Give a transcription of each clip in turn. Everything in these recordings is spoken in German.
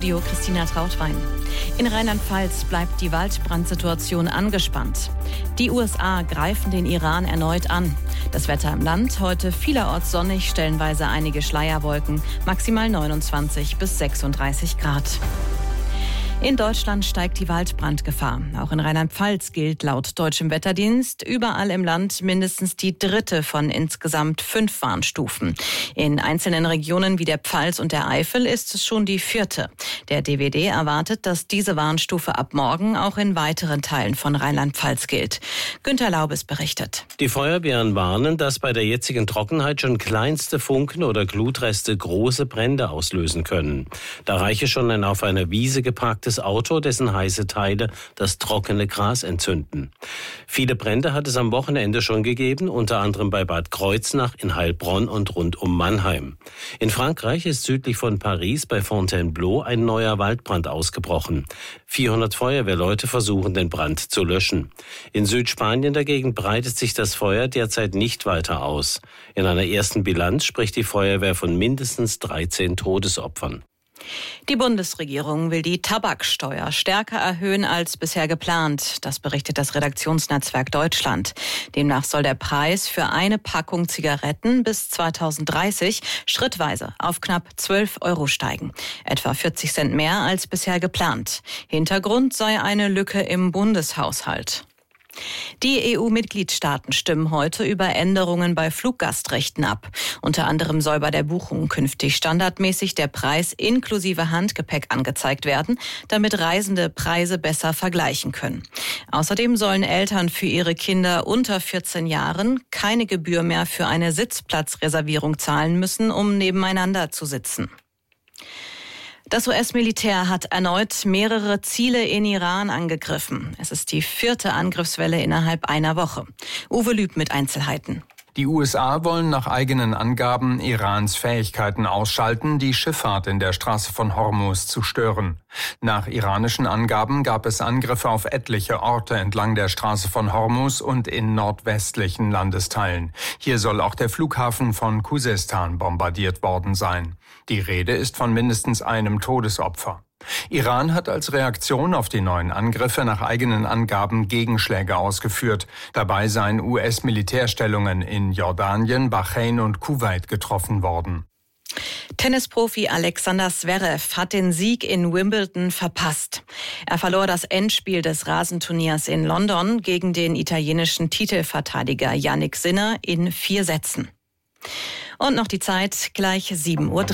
Studio Christina Trautwein. In Rheinland-Pfalz bleibt die Waldbrandsituation angespannt. Die USA greifen den Iran erneut an. Das Wetter im Land heute vielerorts sonnig, stellenweise einige Schleierwolken, maximal 29 bis 36 Grad. In Deutschland steigt die Waldbrandgefahr. Auch in Rheinland-Pfalz gilt laut deutschem Wetterdienst überall im Land mindestens die 3. von insgesamt 5 Warnstufen. In einzelnen Regionen wie der Pfalz und der Eifel ist es schon die 4. Der DWD erwartet, dass diese Warnstufe ab morgen auch in weiteren Teilen von Rheinland-Pfalz gilt. Günter Laubes berichtet. Die Feuerwehren warnen, dass bei der jetzigen Trockenheit schon kleinste Funken oder Glutreste große Brände auslösen können. Da reiche schon ein auf einer Wiese geparktes Auto, dessen heiße Teile das trockene Gras entzünden. Viele Brände hat es am Wochenende schon gegeben, unter anderem bei Bad Kreuznach, in Heilbronn und rund um Mannheim. In Frankreich ist südlich von Paris bei Fontainebleau ein neuer Waldbrand ausgebrochen. 400 Feuerwehrleute versuchen, den Brand zu löschen. In Südspanien dagegen breitet sich das Feuer derzeit nicht weiter aus. In einer ersten Bilanz spricht die Feuerwehr von mindestens 13 Todesopfern. Die Bundesregierung will die Tabaksteuer stärker erhöhen als bisher geplant. Das berichtet das Redaktionsnetzwerk Deutschland. Demnach soll der Preis für eine Packung Zigaretten bis 2030 schrittweise auf knapp 12 € steigen. Etwa 40 Cent mehr als bisher geplant. Hintergrund sei eine Lücke im Bundeshaushalt. Die EU-Mitgliedstaaten stimmen heute über Änderungen bei Fluggastrechten ab. Unter anderem soll bei der Buchung künftig standardmäßig der Preis inklusive Handgepäck angezeigt werden, damit Reisende Preise besser vergleichen können. Außerdem sollen Eltern für ihre Kinder unter 14 Jahren keine Gebühr mehr für eine Sitzplatzreservierung zahlen müssen, um nebeneinander zu sitzen. Das US-Militär hat erneut mehrere Ziele in Iran angegriffen. Es ist die 4. Angriffswelle innerhalb einer Woche. Uwe Lüb mit Einzelheiten. Die USA wollen nach eigenen Angaben Irans Fähigkeiten ausschalten, die Schifffahrt in der Straße von Hormuz zu stören. Nach iranischen Angaben gab es Angriffe auf etliche Orte entlang der Straße von Hormuz und in nordwestlichen Landesteilen. Hier soll auch der Flughafen von Khuzestan bombardiert worden sein. Die Rede ist von mindestens einem Todesopfer. Iran hat als Reaktion auf die neuen Angriffe nach eigenen Angaben Gegenschläge ausgeführt. Dabei seien US-Militärstellungen in Jordanien, Bahrain und Kuwait getroffen worden. Tennisprofi Alexander Zverev hat den Sieg in Wimbledon verpasst. Er verlor das Endspiel des Rasenturniers in London gegen den italienischen Titelverteidiger Jannik Sinner in 4 Sätzen. Und noch die Zeit, gleich 7:03 Uhr.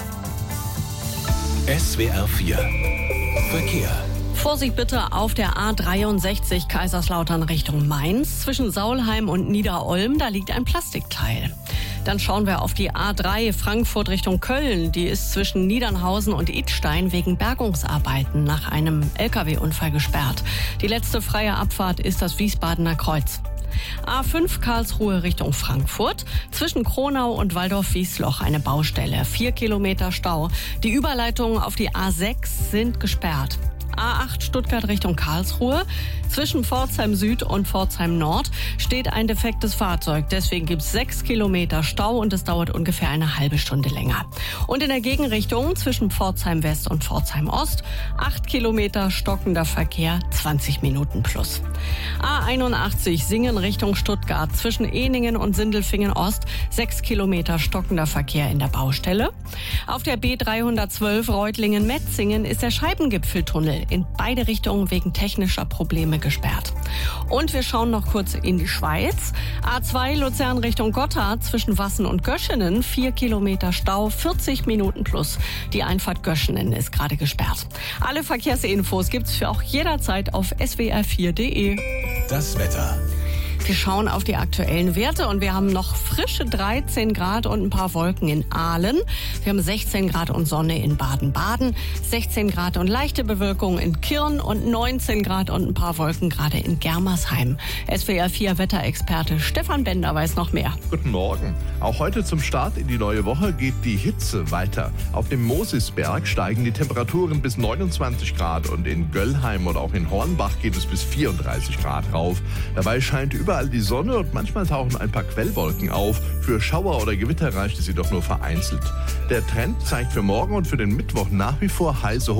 SWR 4 Verkehr. Vorsicht bitte auf der A63 Kaiserslautern Richtung Mainz. Zwischen Saulheim und Niederolm, da liegt ein Plastikteil. Dann schauen wir auf die A3 Frankfurt Richtung Köln. Die ist zwischen Niedernhausen und Idstein wegen Bergungsarbeiten nach einem LKW-Unfall gesperrt. Die letzte freie Abfahrt ist das Wiesbadener Kreuz. A5 Karlsruhe Richtung Frankfurt. Zwischen Kronau und Waldorf-Wiesloch eine Baustelle. 4 Kilometer Stau. Die Überleitungen auf die A6 sind gesperrt. A8 Stuttgart Richtung Karlsruhe. Zwischen Pforzheim Süd und Pforzheim Nord steht ein defektes Fahrzeug. Deswegen gibt es 6 Kilometer Stau und es dauert ungefähr eine halbe Stunde länger. Und in der Gegenrichtung zwischen Pforzheim West und Pforzheim Ost 8 Kilometer stockender Verkehr, 20 Minuten plus. A81 Singen Richtung Stuttgart. Zwischen Ehningen und Sindelfingen Ost 6 Kilometer stockender Verkehr in der Baustelle. Auf der B312 Reutlingen-Metzingen ist der Scheibengipfeltunnel in beide Richtungen wegen technischer Probleme gesperrt. Und wir schauen noch kurz in die Schweiz. A2 Luzern Richtung Gotthard zwischen Wassen und Göschenen 4 Kilometer Stau, 40 Minuten plus. Die Einfahrt Göschenen ist gerade gesperrt. Alle Verkehrsinfos gibt's für auch jederzeit auf swr4.de. Das Wetter. Wir schauen auf die aktuellen Werte und wir haben noch frische 13 Grad und ein paar Wolken in Aalen. Wir haben 16 Grad und Sonne in Baden-Baden, 16 Grad und leichte Bewölkung in Kirn und 19 Grad und ein paar Wolken gerade in Germersheim. SWR 4 Wetterexperte Stefan Bender weiß noch mehr. Guten Morgen. Auch heute zum Start in die neue Woche geht die Hitze weiter. Auf dem Mosisberg steigen die Temperaturen bis 29 Grad und in Göllheim und auch in Hornbach geht es bis 34 Grad rauf. Dabei scheint überall die Sonne und manchmal tauchen ein paar Quellwolken auf. Für Schauer oder Gewitter reicht es jedoch nur vereinzelt. Der Trend zeigt für morgen und für den Mittwoch nach wie vor heiße